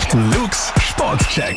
Luke's Sportcheck.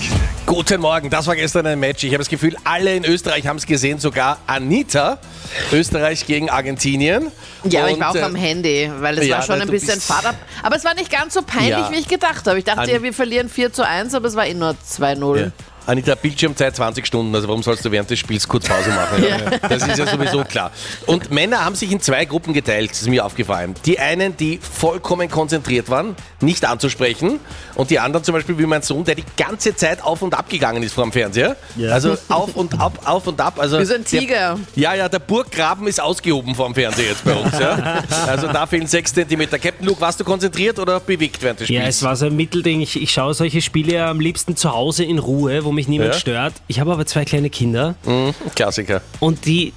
Guten Morgen, das war gestern ein Match. Ich habe das Gefühl, alle in Österreich haben es gesehen, sogar Anita. Österreich gegen Argentinien. Ja, aber ich war auch am Handy, weil es war schon ein bisschen Fahrt ab. Aber es war nicht ganz so peinlich, wie ich gedacht habe. Ich dachte ja, wir verlieren 4:1, aber es war nur 2:0. Ja. Anita, Bildschirmzeit 20 Stunden, also warum sollst du während des Spiels kurz Pause machen? Ja. Das ist ja sowieso klar. Und Männer haben sich in 2 Gruppen geteilt, das ist mir aufgefallen. Die einen, die vollkommen konzentriert waren, nicht anzusprechen, und die anderen zum Beispiel wie mein Sohn, der die ganze Zeit auf und ab gegangen ist vor dem Fernseher. Ja. Also auf und ab. Also wie so ein Tiger. Der Burggraben ist ausgehoben vor dem Fernseher jetzt bei uns. Ja. Also da fehlen 6 Zentimeter. Captain Luke, warst du konzentriert oder bewegt während des Spiels? Ja, es war so ein Mittelding. Ich schaue solche Spiele am liebsten zu Hause in Ruhe, wo mich niemand stört. Ich habe aber 2 kleine Kinder. Klassiker. Und die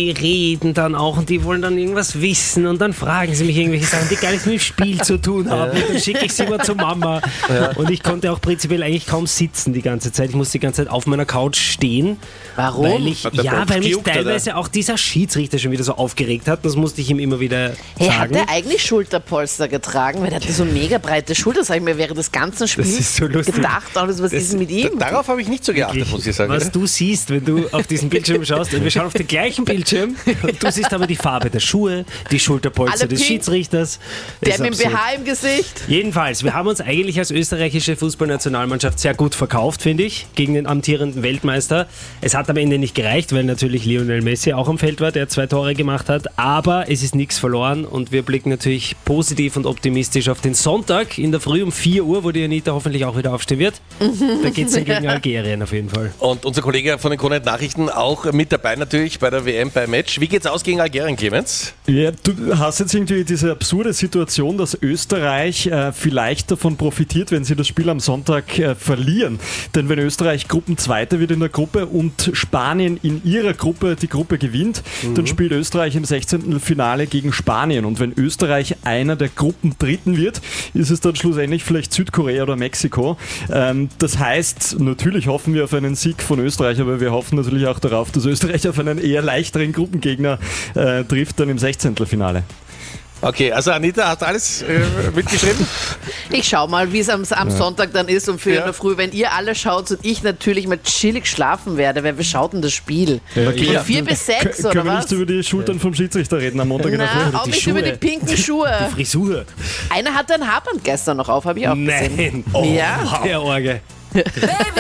reden dann auch und die wollen dann irgendwas wissen und dann fragen sie mich irgendwelche Sachen, die gar nichts mit dem Spiel zu tun haben. Und dann schicke ich sie immer zur Mama. Ja. Und ich konnte auch prinzipiell eigentlich kaum sitzen die ganze Zeit. Ich musste die ganze Zeit auf meiner Couch stehen. Warum? Weil mich teilweise auch dieser Schiedsrichter schon wieder so aufgeregt hat. Das musste ich ihm immer wieder sagen. Hat er eigentlich Schulterpolster getragen? Weil er hatte so mega breite Schulter. Das habe ich mir während des ganzen Spiels so gedacht. Was ist mit ihm? Darauf habe ich nicht so geachtet, muss ich sagen. Was du siehst, wenn du auf diesen Bildschirm schaust, und wir schauen auf den gleichen Bildschirm, und du siehst aber die Farbe der Schuhe, die Schulterpolster des Schiedsrichters. Der mit dem BH im Gesicht. Jedenfalls, wir haben uns eigentlich als österreichische Fußballnationalmannschaft sehr gut verkauft, finde ich, gegen den amtierenden Weltmeister. Es hat am Ende nicht gereicht, weil natürlich Lionel Messi auch am Feld war, der 2 Tore gemacht hat, aber es ist nichts verloren und wir blicken natürlich positiv und optimistisch auf den Sonntag in der Früh um 4 Uhr, wo die Anita hoffentlich auch wieder aufstehen wird. Da geht es dann gegen Algerien auf jeden Fall. Und unser Kollege von den Kronheit Nachrichten auch mit dabei natürlich bei der WM beim Match. Wie geht's aus gegen Algerien, Clemens? Ja, du hast jetzt irgendwie diese absurde Situation, dass Österreich vielleicht davon profitiert, wenn sie das Spiel am Sonntag verlieren. Denn wenn Österreich Gruppenzweiter wird in der Gruppe und Spanien in ihrer Gruppe die Gruppe gewinnt, dann spielt Österreich im 16. Finale gegen Spanien. Und wenn Österreich einer der Gruppendritten wird, ist es dann schlussendlich vielleicht Südkorea oder Mexiko. Das heißt, natürlich hoffen wir auf einen Sieg von Österreich, aber wir hoffen natürlich auch darauf, dass Österreich auf einen eher leichteren Gruppengegner trifft dann im 16. Finale. Okay, also Anita, hast du alles mitgeschrieben? Ich schau mal, wie es am Sonntag dann ist um 4 in der Früh, wenn ihr alle schaut und ich natürlich mal chillig schlafen werde, weil wir schaut denn das Spiel? Okay. Von 4 bis 6 oder können wir was? nicht über die Schultern vom Schiedsrichter reden am Montag in der Früh? Auch nicht über die pinken Schuhe. Die Frisur. Einer hatte ein Haarband gestern noch auf, habe ich auch gesehen. Nein. Ja. Der Orge. Baby